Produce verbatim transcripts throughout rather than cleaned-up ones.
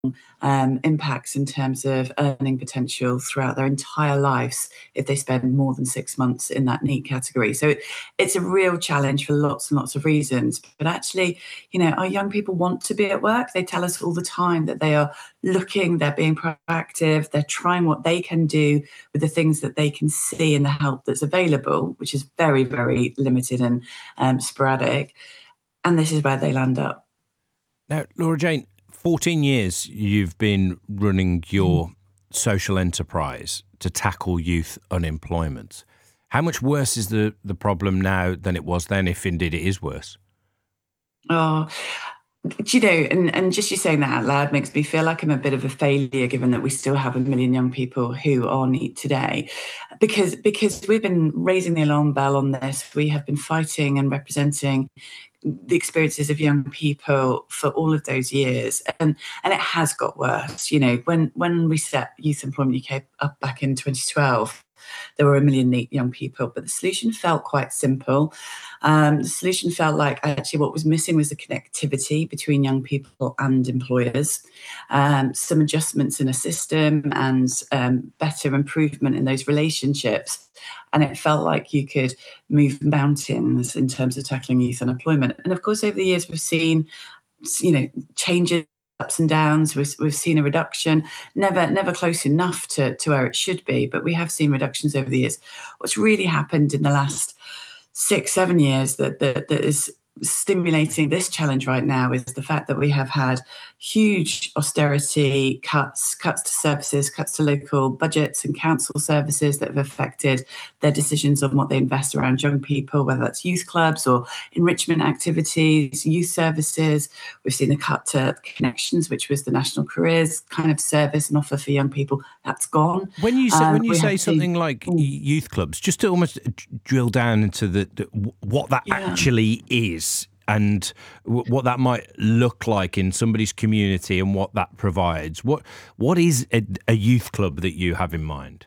um, impacts in terms of earning potential throughout their entire lives if they spend more than six months in that NEET category. So it, it's a real challenge for lots and lots of reasons. But actually, you know, our young people want to be at work. They tell us all the time that they are looking, they're being proactive, they're trying what they can do with the things that they can see and the help that's available, which is very, very limited and um, sporadic. And this is where they land up. Now, Laura Jane, fourteen years you've been running your social enterprise to tackle youth unemployment. How much worse is the, the problem now than it was then, if indeed it is worse? Oh, do you know, and, and just you saying that out loud makes me feel like I'm a bit of a failure, given that we still have a million young people who are NEET today. Because, because we've been raising the alarm bell on this. We have been fighting and representing the experiences of young people for all of those years. And, and it has got worse. You know, when, when we set Youth Employment U K up back in twenty twelve, there were a million NEET young people, but the solution felt quite simple. Um, the solution felt like actually what was missing was the connectivity between young people and employers, um, some adjustments in a system and um, better improvement in those relationships. And it felt like you could move mountains in terms of tackling youth unemployment. And of course, over the years, we've seen, you know, changes, ups and downs. We've, we've seen a reduction, never never close enough to, to where it should be, but we have seen reductions over the years. What's really happened in the last six, seven years that, that, that is stimulating this challenge right now is the fact that we have had huge austerity cuts, cuts to services, cuts to local budgets and council services that have affected their decisions on what they invest around young people, whether that's youth clubs or enrichment activities, youth services. We've seen a cut to Connections, which was the national careers kind of service and offer for young people. That's gone. When you say, um, when you say something seen, like mm. youth clubs, just to almost drill down into the, the what that yeah. actually is, and w- what that might look like in somebody's community and what that provides. What what is a, a youth club that you have in mind?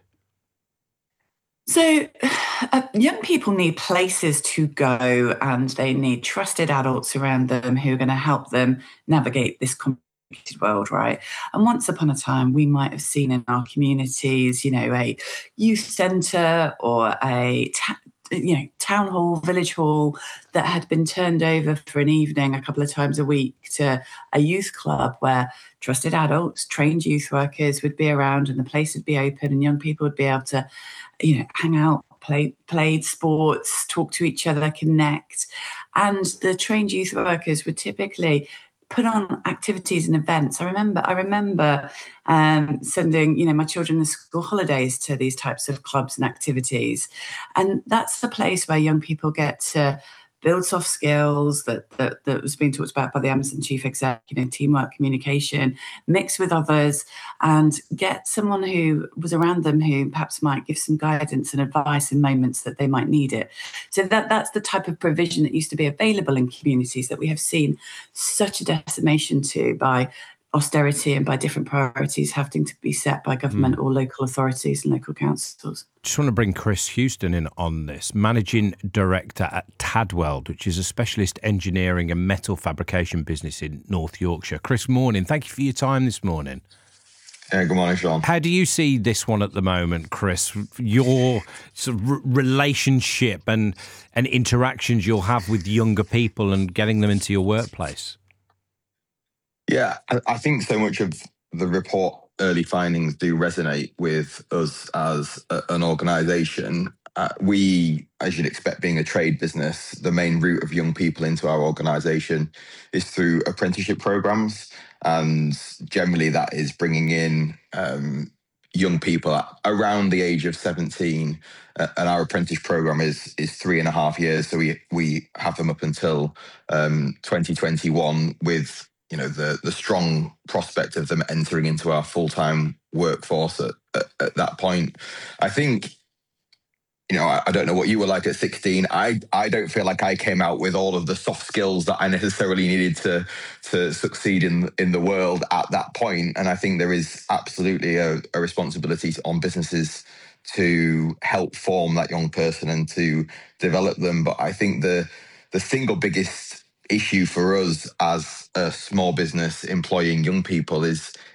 So uh, young people need places to go, and they need trusted adults around them who are going to help them navigate this complicated world, right? And once upon a time, we might have seen in our communities, you know, a youth centre or a ta- you know, town hall, village hall that had been turned over for an evening a couple of times a week to a youth club where trusted adults, trained youth workers would be around and the place would be open and young people would be able to, you know, hang out, play, played sports, talk to each other, connect. And the trained youth workers would typically put on activities and events. I remember, I remember um, sending, you know, my children in school holidays to these types of clubs and activities. And that's the place where young people get to build soft skills that, that that was being talked about by the Amazon chief exec, you know, teamwork, communication, mix with others, and get someone who was around them who perhaps might give some guidance and advice in moments that they might need it. So that that's the type of provision that used to be available in communities that we have seen such a decimation to by austerity and by different priorities having to be set by government mm. or local authorities and local councils. Just want to bring Chris Houston in on this, Managing Director at Tadweld, which is a specialist engineering and metal fabrication business in North Yorkshire. Chris, morning. Thank you for your time this morning. Yeah, good morning, Sean. How do you see this one at the moment, Chris? Your sort of r- relationship and, and interactions you'll have with younger people and getting them into your workplace? Yeah, I think so much of the report early findings do resonate with us as a, an organisation. Uh, we, as you'd expect, being a trade business, the main route of young people into our organisation is through apprenticeship programmes. And generally that is bringing in um, young people at around the age of seventeen. Uh, and our apprentice programme is is three and a half years. So we, we have them up until um, twenty twenty-one with you know, the the strong prospect of them entering into our full-time workforce at, at, at that point. I think, you know, I, I don't know what you were like at sixteen. I I don't feel like I came out with all of the soft skills that I necessarily needed to to succeed in in the world at that point. And I think there is absolutely a, a responsibility on businesses to help form that young person and to develop them. But I think the the single biggest issue for us as a small business employing young people is